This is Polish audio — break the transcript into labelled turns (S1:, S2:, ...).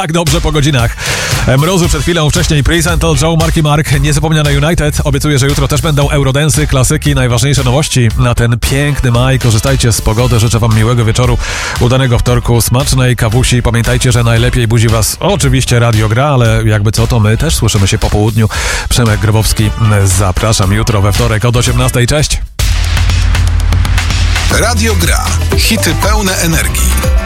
S1: Tak dobrze po godzinach mrozu przed chwilą, wcześniej Prince and Joe, Marky Mark, niezapomniane United. Obiecuję, że jutro też będą eurodensy, klasyki, najważniejsze nowości na ten piękny maj. Korzystajcie z pogody, życzę wam miłego wieczoru, udanego wtorku, smacznej kawusi. Pamiętajcie, że najlepiej budzi was oczywiście Radio Gra, ale jakby co, to my też słyszymy się po południu. Przemek Grabowski, zapraszam jutro we wtorek od 18:00. Cześć!
S2: Radio Gra. Hity pełne energii.